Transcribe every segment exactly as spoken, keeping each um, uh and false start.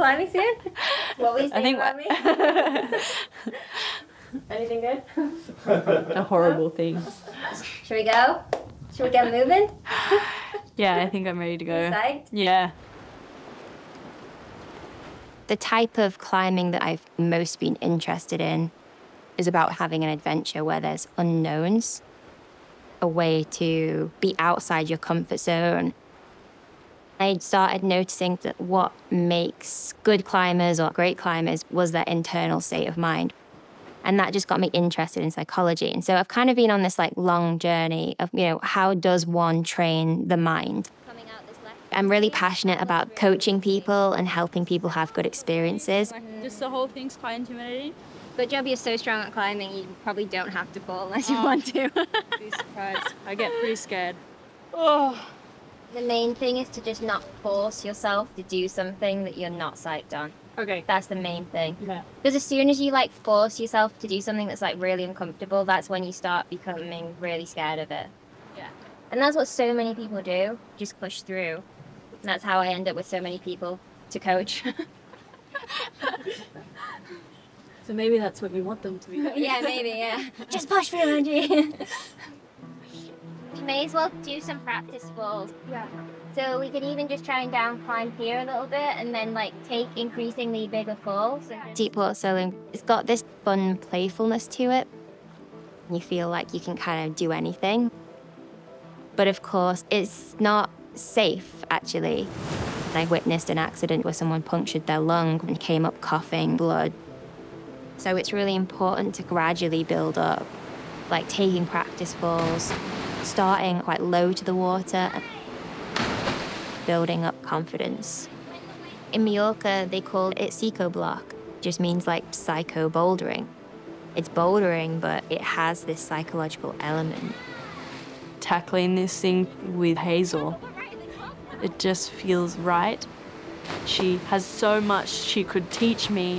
climbing soon? What were you saying about me? Anything good? A horrible thing. Should we go? Should we get moving? Yeah, I think I'm ready to go. You psyched? Yeah. The type of climbing that I've most been interested in is about having an adventure where there's unknowns, a way to be outside your comfort zone. I started noticing that what makes good climbers or great climbers was their internal state of mind. And that just got me interested in psychology. And so I've kind of been on this like long journey of, you know, how does one train the mind? I'm really passionate about coaching people and helping people have good experiences. Just the whole thing's quite intimidating. Good job, you're so strong at climbing, you probably don't have to fall unless you Oh. want to. Be surprised. I get pretty scared. Oh. The main thing is to just not force yourself to do something that you're not psyched on. Okay. That's the main thing. Yeah. Because as soon as you like force yourself to do something that's like really uncomfortable, that's when you start becoming really scared of it. Yeah. And that's what so many people do, just push through. And that's how I end up with so many people to coach. So maybe that's what you want them to be. Yeah, maybe, yeah. Just push through, Angie. You may as well do some practice falls. Yeah. So we could even just try and down climb here a little bit and then like take increasingly bigger falls. Deep water soloing, it's got this fun playfulness to it. You feel like you can kind of do anything. But of course, it's not safe, actually. I witnessed an accident where someone punctured their lung and came up coughing blood. So it's really important to gradually build up, like taking practice falls, starting quite low to the water, and building up confidence. In Mallorca, they call it psycho-block. It just means like psycho bouldering. It's bouldering, but it has this psychological element. Tackling this thing with Hazel, it just feels right. She has so much she could teach me.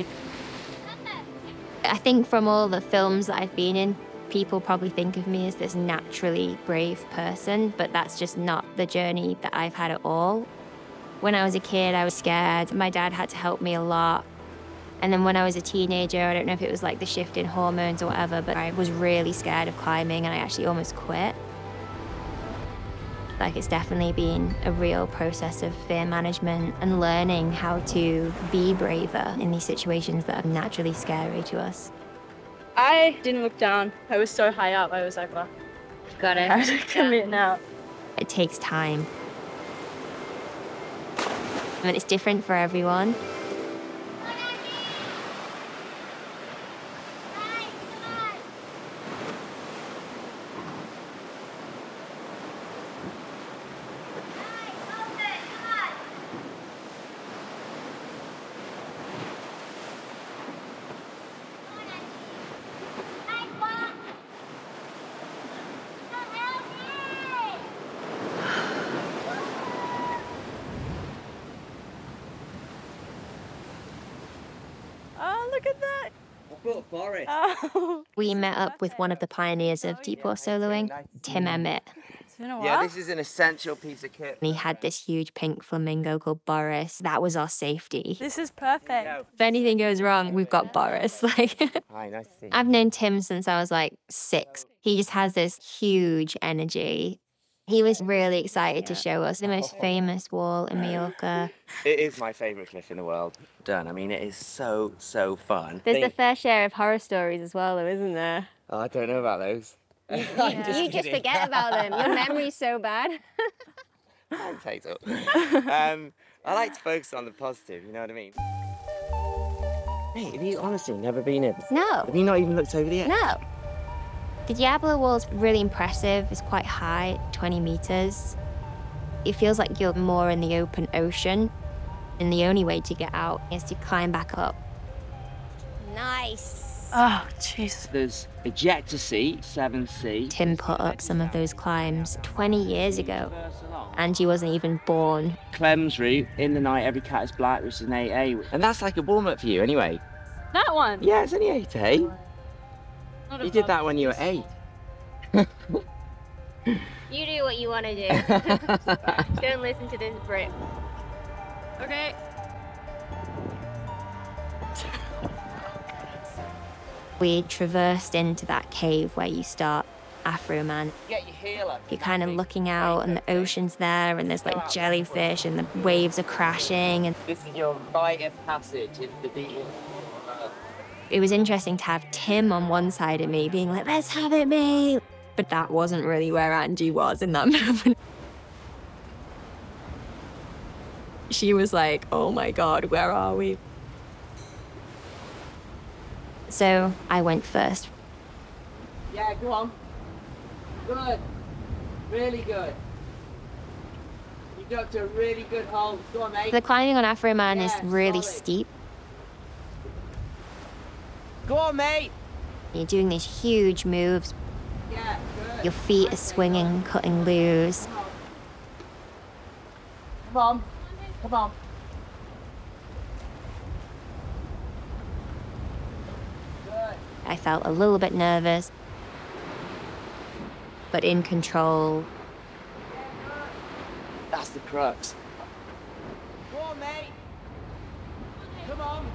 I think from all the films that I've been in, people probably think of me as this naturally brave person, but that's just not the journey that I've had at all. When I was a kid, I was scared. My dad had to help me a lot. And then when I was a teenager, I don't know if it was like the shift in hormones or whatever, but I was really scared of climbing and I actually almost quit. Like, it's definitely been a real process of fear management and learning how to be braver in these situations that are naturally scary to us. I didn't look down. I was so high up. I was like, well, Got it. I have to commit now. It takes time. I mean, it's different for everyone. Oh, look at that. Boris. Oh. We met up with one of the pioneers of deep water soloing, Tim Emmett. It's been a while. Yeah, this is an essential piece of kit. He had this huge pink flamingo called Boris. That was our safety. This is perfect. If anything goes wrong, we've got Boris. Like, Hi, nice to see you. I've known Tim since I was like six. He just has this huge energy. He was really excited to show us the most famous wall in Mallorca. It is my favourite cliff in the world. Done. I mean, it is so, so fun. There's the Think- fair share of horror stories as well, though, isn't there? Oh, I don't know about those. I'm You just kidding. forget about them. Your memory's so bad. Thanks, Hazel. um, I like to focus on the positive, you know what I mean? Mate, have you honestly never been in? No, Have you not even looked over the edge? no. The Diablo wall's really impressive. It's quite high, twenty meters. It feels like you're more in the open ocean, and the only way to get out is to climb back up. Nice. Oh, jeez. There's Ejector Seat, seven C. Tim put up some of those climbs twenty years ago. Angie wasn't even born. Clem's route, in the night, every cat is black, which is an eight A. And that's like a warm-up for you anyway. That one. Yeah, it's only eight A. Not You a did that problem. when you were eight. You do what you want to do. Don't listen to this brick. Okay. We traversed into that cave where you start Afro Man. Get your heel up. You're kind of looking out and the ocean's there and there's like jellyfish and the waves are crashing. And This is your rite of passage into the deep world. it was interesting to have Tim on one side of me being like, let's have it, mate. But that wasn't really where Angie was in that moment. She was like, oh my God, where are we? So I went first. Yeah, go on. Good. Really good. You got to a really good hold. Go on, mate. The climbing on Afro Man is Yeah, really solid. steep. Go on, mate. You're doing these huge moves. Yeah, good. Your feet are swinging, cutting loose. Come on. Come on. Good. I felt a little bit nervous, but in control. That's the crux. Go on, mate. Come on.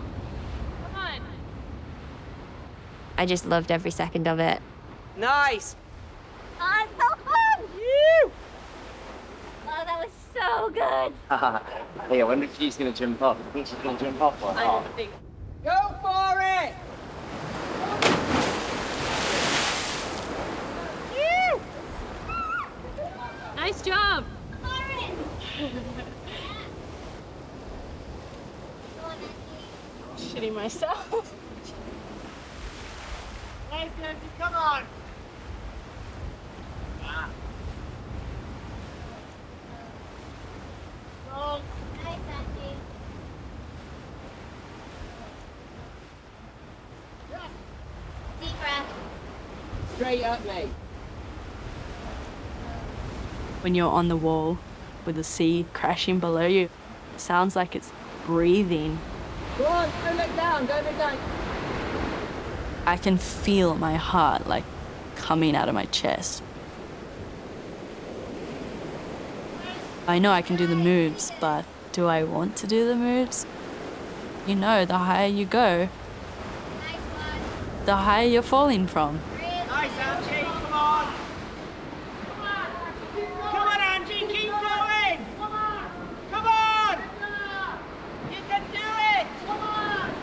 I just loved every second of it. Nice. Oh, it's so fun! You. Oh, that was so good. Hey, I wonder if she's gonna jump off. I think she's gonna jump off or not. Go for it! Nice job. Shitting myself. Nice, Angie, come on! Ah. Go. Nice, Angie. Deep breath. Straight up, mate. When you're on the wall with the sea crashing below you, it sounds like it's breathing. Go on, don't look down, don't look down. I can feel my heart like coming out of my chest. I know I can do the moves, but do I want to do the moves? You know, the higher you go, Nice one. the higher you're falling from. Nice, Angie, come on. Come on, Angie, keep going. Come on. Come on. You can do it. Come on.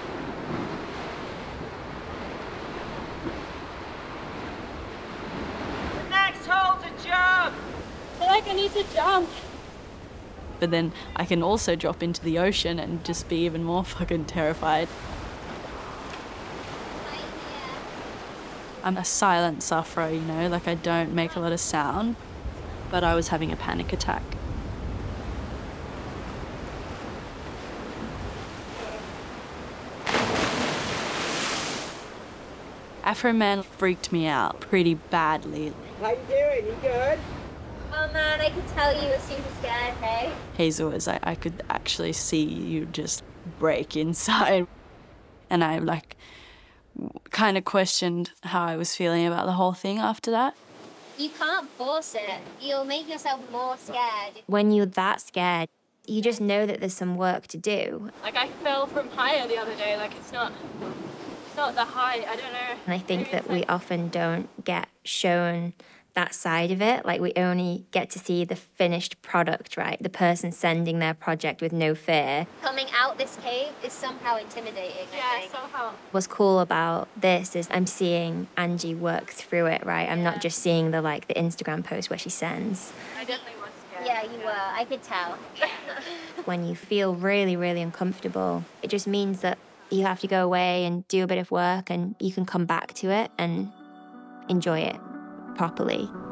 The next hole's a jump. I feel like I need to jump. But then I can also drop into the ocean and just be even more fucking terrified. I'm a silent sufferer, you know, like I don't make a lot of sound, but I was having a panic attack. Afro Man freaked me out pretty badly. How you doing? You good? Oh man, I could tell you were super scared, hey? Hazel was like, I could actually see you just break inside. And I like kind of questioned how I was feeling about the whole thing after that. You can't force it. You'll make yourself more scared. When you're that scared, you just know that there's some work to do. Like I fell from higher the other day, like it's not, it's not the height, I don't know. And I think that we often don't get shown that side of it. Like we only get to see the finished product, right? The person sending their project with no fear. Coming out this cave is somehow intimidating, I think. somehow. What's cool about this is I'm seeing Angie work through it, right? I'm not just seeing the like the Instagram post where she sends. I definitely was scared. Yeah, you were. I could tell. When you feel really, really uncomfortable, it just means that you have to go away and do a bit of work and you can come back to it and enjoy it properly.